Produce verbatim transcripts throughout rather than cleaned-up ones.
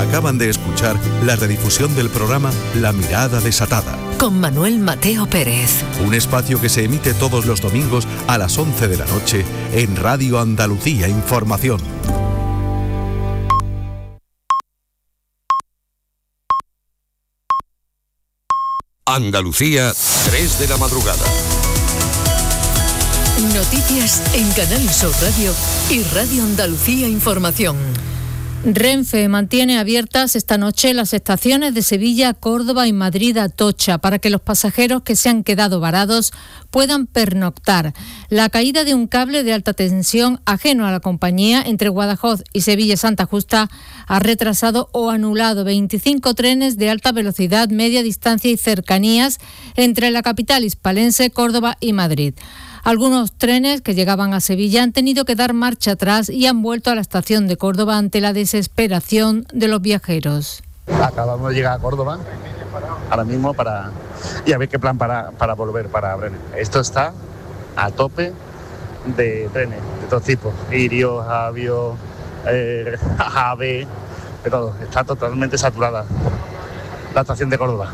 Acaban de escuchar la redifusión del programa La Mirada Desatada, con Manuel Mateo Pérez. Un espacio que se emite todos los domingos a las once de la noche en Radio Andalucía Información. Andalucía, tres de la madrugada. Noticias en Canal Sur Radio y Radio Andalucía Información. Renfe mantiene abiertas esta noche las estaciones de Sevilla, Córdoba y Madrid-Atocha para que los pasajeros que se han quedado varados puedan pernoctar. La caída de un cable de alta tensión ajeno a la compañía entre Guadajoz y Sevilla-Santa Justa ha retrasado o anulado veinticinco trenes de alta velocidad, media distancia y cercanías entre la capital hispalense, Córdoba y Madrid. Algunos trenes que llegaban a Sevilla han tenido que dar marcha atrás y han vuelto a la estación de Córdoba ante la desesperación de los viajeros. Acabamos de llegar a Córdoba ahora mismo para y a ver qué plan para, para volver para Brenes. Esto está a tope de trenes de todo tipo, Irio, Avio, eh, Ave, de todo. Está totalmente saturada la estación de Córdoba.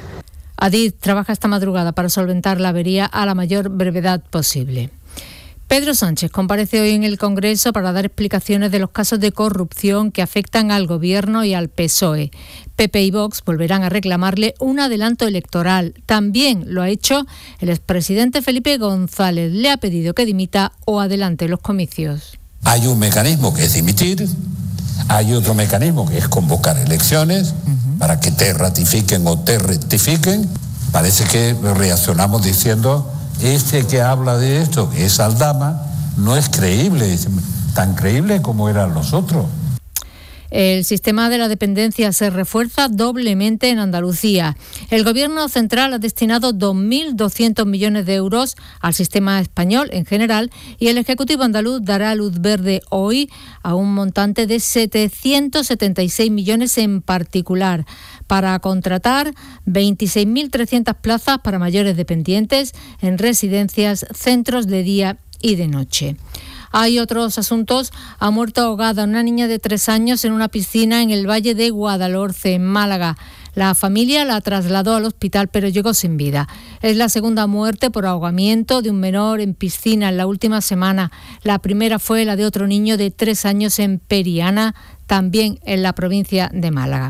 Adif trabaja esta madrugada para solventar la avería a la mayor brevedad posible. Pedro Sánchez comparece hoy en el Congreso para dar explicaciones de los casos de corrupción que afectan al Gobierno y al P S O E. P P y Vox volverán a reclamarle un adelanto electoral. También lo ha hecho el expresidente Felipe González. Le ha pedido que dimita o adelante los comicios. Hay un mecanismo que es dimitir, hay otro mecanismo que es convocar elecciones uh-huh. para que te ratifiquen o te rectifiquen. Parece que reaccionamos diciendo, este que habla de esto, que es Aldama, no es creíble, es tan creíble como eran los otros. El sistema de la dependencia se refuerza doblemente en Andalucía. El Gobierno central ha destinado dos mil doscientos millones de euros al sistema español en general y el Ejecutivo andaluz dará luz verde hoy a un montante de setecientos setenta y seis millones en particular para contratar veintiséis mil trescientas plazas para mayores dependientes en residencias, centros de día y de noche. Hay otros asuntos. Ha muerto ahogada una niña de tres años en una piscina en el Valle de Guadalhorce, en Málaga. La familia la trasladó al hospital, pero llegó sin vida. Es la segunda muerte por ahogamiento de un menor en piscina en la última semana. La primera fue la de otro niño de tres años en Periana, también en la provincia de Málaga.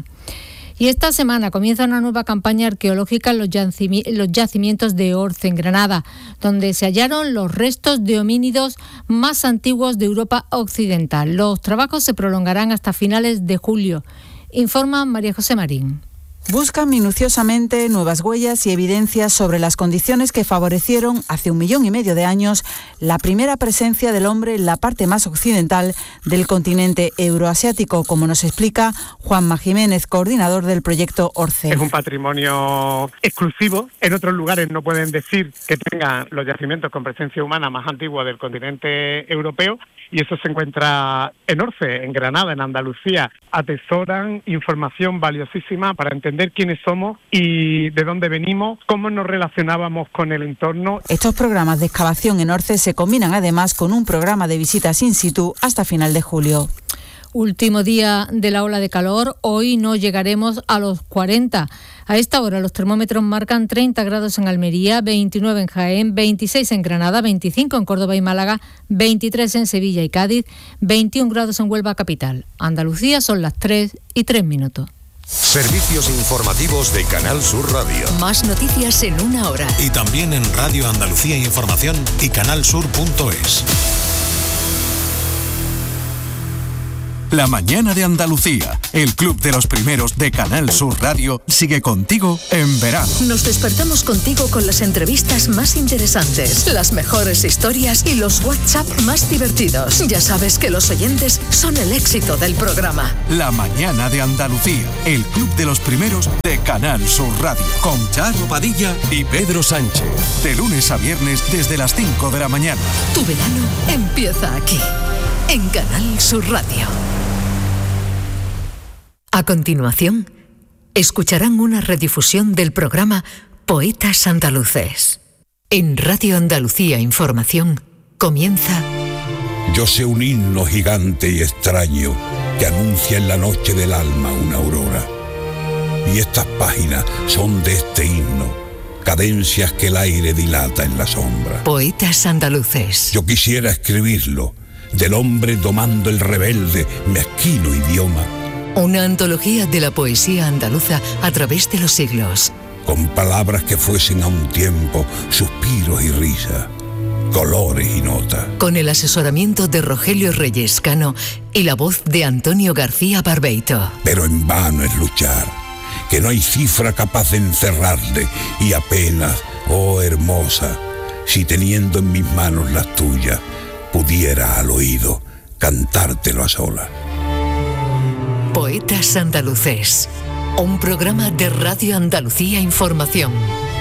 Y esta semana comienza una nueva campaña arqueológica en los, yacimi- los yacimientos de Orce, en Granada, donde se hallaron los restos de homínidos más antiguos de Europa Occidental. Los trabajos se prolongarán hasta finales de julio, informa María José Marín. Buscan minuciosamente nuevas huellas y evidencias sobre las condiciones que favorecieron hace un millón y medio de años la primera presencia del hombre en la parte más occidental del continente euroasiático, como nos explica Juanma Jiménez, coordinador del proyecto Orce. Es un patrimonio exclusivo. En otros lugares no pueden decir que tengan los yacimientos con presencia humana más antiguos del continente europeo, y eso se encuentra en Orce, en Granada, en Andalucía. Atesoran información valiosísima para entender quiénes somos y de dónde venimos, cómo nos relacionábamos con el entorno. Estos programas de excavación en Orce se combinan además con un programa de visitas in situ hasta final de julio. Último día de la ola de calor, hoy no llegaremos a los cuarenta. A esta hora los termómetros marcan treinta grados en Almería, veintinueve en Jaén, veintiséis en Granada, veinticinco en Córdoba y Málaga, veintitrés en Sevilla y Cádiz, veintiún grados en Huelva capital. Andalucía son las tres y tres minutos. Servicios informativos de Canal Sur Radio. Más noticias en una hora. Y también en Radio Andalucía Información y canalsur punto es. La mañana de Andalucía, el club de los primeros de Canal Sur Radio, sigue contigo en verano. Nos despertamos contigo con las entrevistas más interesantes, las mejores historias y los WhatsApp más divertidos. Ya sabes que los oyentes son el éxito del programa. La mañana de Andalucía, el club de los primeros de Canal Sur Radio, con Charo Padilla y Pedro Sánchez. De lunes a viernes desde las cinco de la mañana. Tu verano empieza aquí, en Canal Sur Radio. A continuación, escucharán una redifusión del programa Poetas Andaluces. En Radio Andalucía Información comienza... Yo sé un himno gigante y extraño que anuncia en la noche del alma una aurora. Y estas páginas son de este himno, cadencias que el aire dilata en la sombra. Poetas andaluces. Yo quisiera escribirlo, del hombre domando el rebelde, mezquino idioma. Una antología de la poesía andaluza a través de los siglos. Con palabras que fuesen a un tiempo suspiros y risas, colores y notas. Con el asesoramiento de Rogelio Reyes Cano y la voz de Antonio García Barbeito. Pero en vano es luchar, que no hay cifra capaz de encerrarle, y apenas, oh hermosa, si teniendo en mis manos las tuyas, pudiera al oído cantártelo a solas. Poetas andaluces, un programa de Radio Andalucía Información.